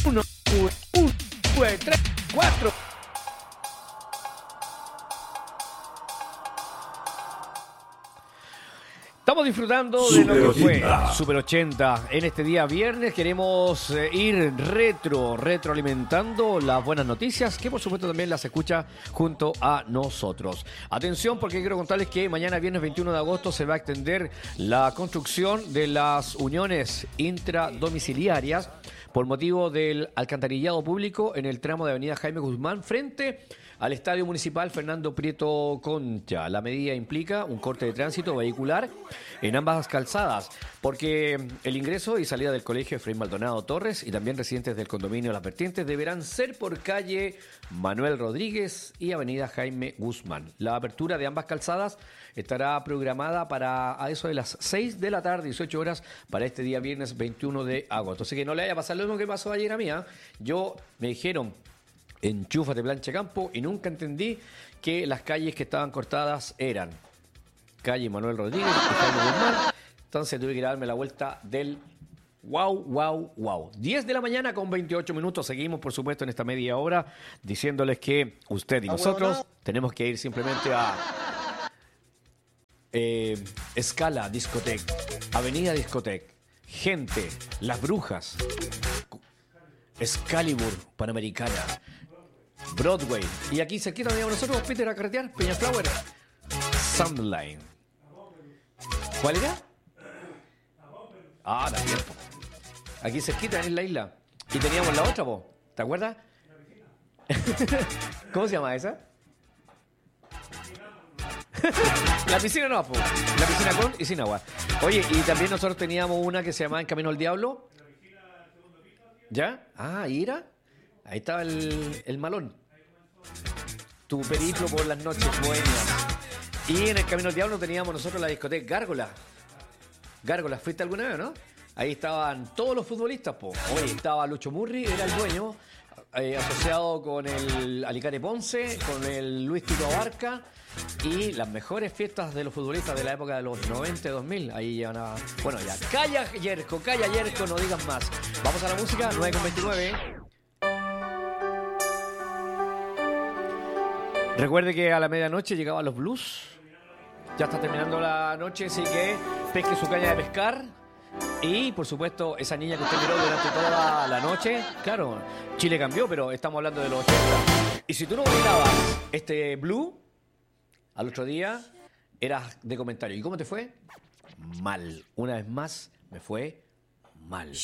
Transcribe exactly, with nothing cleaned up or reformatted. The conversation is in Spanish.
Uno, uno, uno, tres, cuatro. Estamos disfrutando de lo que fue Super ochenta. En este día viernes queremos eh, ir retro, retroalimentando las buenas noticias, que por supuesto también las escucha junto a nosotros. Atención, porque quiero contarles que mañana viernes veintiuno de agosto se va a extender la construcción de las uniones intradomiciliarias por motivo del alcantarillado público en el tramo de avenida Jaime Guzmán frente al Estadio Municipal Fernando Prieto Concha. La medida implica un corte de tránsito vehicular en ambas calzadas, porque el ingreso y salida del colegio Efraín Maldonado Torres y también residentes del condominio Las Vertientes deberán ser por calle Manuel Rodríguez y avenida Jaime Guzmán. La apertura de ambas calzadas estará programada para a eso de las seis de la tarde, dieciocho horas, para este día viernes veintiuno de agosto. Así que no le vaya a pasar lo mismo que pasó ayer a mí, ¿eh? Yo, me dijeron, enchúfate plancha campo, y nunca entendí que las calles que estaban cortadas eran calle Manuel Rodríguez y Jaime Guzmán. Entonces tuve que darme la vuelta del wow, wow, wow. diez de la mañana con veintiocho minutos. Seguimos, por supuesto, en esta media hora diciéndoles que usted y nosotros tenemos que ir simplemente a eh, Scala Discotec, Avenida Discotec, Gente, Las Brujas, Excalibur Panamericana, Broadway. Y aquí cerquita teníamos nosotros, Peter, a carretear, Peñaflower, Sunline. ¿Cuál era? Ah, también. Aquí cerquita en la isla. Y teníamos la otra, po. ¿Te acuerdas? ¿Cómo se llama esa? La piscina no, po. La piscina con y sin agua. Oye, y también nosotros teníamos una que se llamaba En Camino al Diablo. ¿Ya? Ah, ¿y era? Ahí estaba el, el malón. Tu periplo por las noches bohemias. Y en el Camino al Diablo teníamos nosotros la discoteca Gárgola. Gárgola, ¿fuiste alguna vez, no? Ahí estaban todos los futbolistas, po. Hoy estaba Lucho Murri, era el dueño, eh, asociado con el Alicante Ponce, con el Luis Tito Abarca, y las mejores fiestas de los futbolistas de la época de los noventa y dos mil. Ahí llevan a... Bueno, ya. Calla, Yerko, calla, Yerko, no digas más. Vamos a la música, nueve con veintinueve. Recuerde que a la medianoche llegaban los blues. Ya está terminando la noche, así que pesque su caña de pescar. Y, por supuesto, esa niña que usted miró durante toda la noche. Claro, Chile cambió, pero estamos hablando de los ochenta. Y si tú no bailabas este blue, al otro día eras de comentario. ¿Y cómo te fue? Mal. Una vez más, me fue mal.